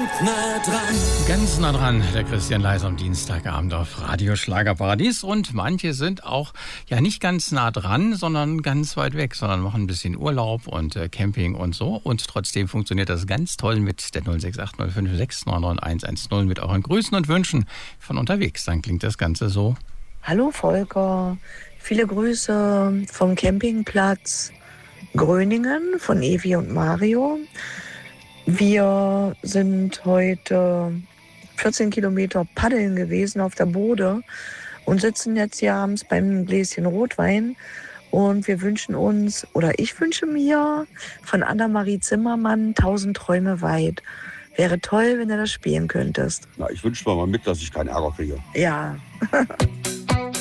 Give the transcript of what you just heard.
Ganz nah dran, der Christian Leis am Dienstagabend auf Radio Schlagerparadies. Und manche sind auch ja nicht ganz nah dran, sondern ganz weit weg, sondern machen ein bisschen Urlaub und Camping und so. Und trotzdem funktioniert das ganz toll mit der 06805699110 mit euren Grüßen und Wünschen von unterwegs. Dann klingt das Ganze so. Hallo Volker, viele Grüße vom Campingplatz Gröningen von Evi und Mario. Wir sind heute 14 Kilometer paddeln gewesen auf der Bode und sitzen jetzt hier abends beim Gläschen Rotwein. Und wir wünschen uns, oder ich wünsche mir von Anna-Marie Zimmermann 1000 Träume weit. Wäre toll, wenn du das spielen könntest. Na, ich wünsche mal mit, dass ich keinen Ärger kriege. Ja.